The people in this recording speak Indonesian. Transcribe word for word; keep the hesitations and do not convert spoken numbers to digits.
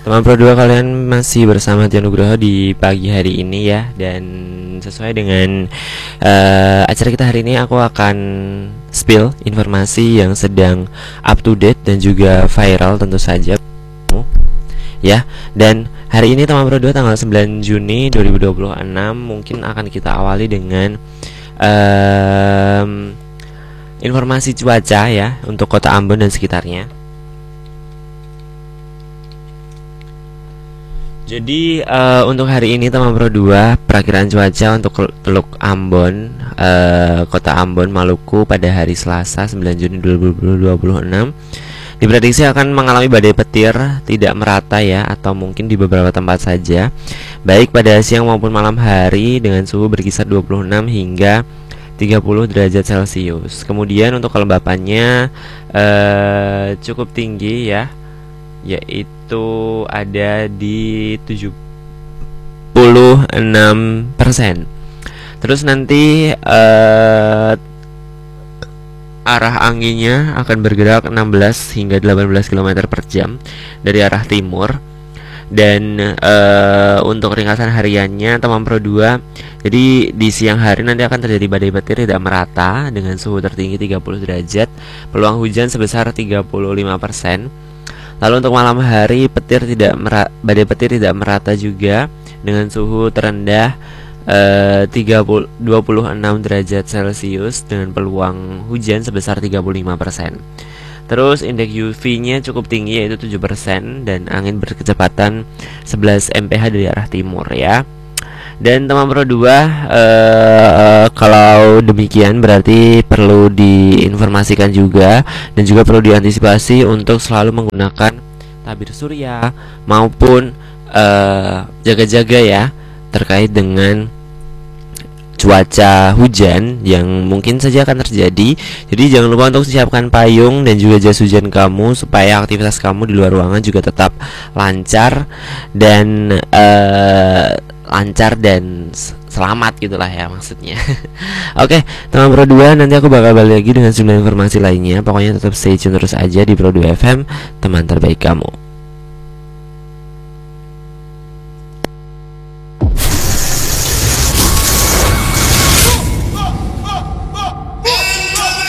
Teman Pro dua, kalian masih bersama Tio Nugroho di pagi hari ini ya. Dan sesuai dengan uh, acara kita hari ini, aku akan spill informasi yang sedang up to date dan juga viral tentu saja ya. Dan hari ini teman Pro dua tanggal sembilan Juni dua ribu dua puluh enam mungkin akan kita awali dengan um, informasi cuaca ya untuk kota Ambon dan sekitarnya. Jadi uh, untuk hari ini teman Pro dua, perakiraan cuaca untuk Teluk Ambon, uh, kota Ambon, Maluku pada hari Selasa sembilan Juni dua ribu dua puluh enam diprediksi akan mengalami badai petir tidak merata ya, atau mungkin di beberapa tempat saja, baik pada siang maupun malam hari, dengan suhu berkisar dua puluh enam hingga tiga puluh derajat Celcius. Kemudian untuk kelembapannya uh, cukup tinggi ya, yaitu ada di tujuh puluh enam persen. Terus nanti uh, arah anginnya akan bergerak enam belas hingga delapan belas kilometer per jam dari arah timur. Dan uh, untuk ringkasan hariannya teman Pro dua, jadi di siang hari nanti akan terjadi badai petir tidak merata dengan suhu tertinggi tiga puluh derajat, peluang hujan sebesar tiga puluh lima persen. Lalu untuk malam hari, petir tidak merata, badai petir tidak merata juga dengan suhu terendah eh, dua puluh enam derajat Celcius dengan peluang hujan sebesar tiga puluh lima persen. Terus indeks U V-nya cukup tinggi yaitu tujuh persen dan angin berkecepatan sebelas mile per jam dari arah timur ya. Dan teman Pro dua, uh, kalau demikian berarti perlu diinformasikan juga dan juga perlu diantisipasi untuk selalu menggunakan tabir surya maupun jaga-jaga uh, ya terkait dengan cuaca hujan yang mungkin saja akan terjadi. Jadi jangan lupa untuk siapkan payung dan juga jas hujan kamu supaya aktivitas kamu di luar ruangan juga tetap lancar dan uh, lancar dan selamat gitulah ya maksudnya. Oke, teman Pro dua, nanti aku bakal balik lagi dengan sejumlah informasi lainnya. Pokoknya tetap stay tune terus aja di Pro dua F M, teman terbaik kamu.